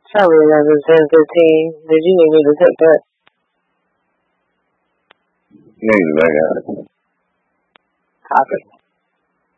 Sorry, that was 10:15. Did you need me to take that? Yeah, I got it. Copy.